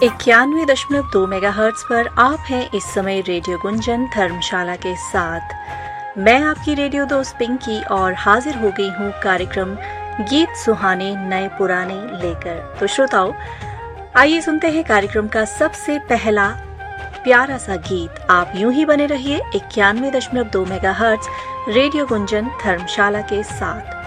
91.2 megahertz पर आप हैं इस समय रेडियो गुंजन धर्मशाला के साथ। मैं आपकी रेडियो दोस्त पिंकी और हाजिर हो गई हूँ कार्यक्रम गीत सुहाने नए पुराने लेकर। तो श्रोताओं, आइए सुनते हैं कार्यक्रम का सबसे पहला प्यारा सा गीत। आप यूं ही बने रहिए 91.2 मेगाहर्ट्ज रेडियो गुंजन धर्मशाला के साथ।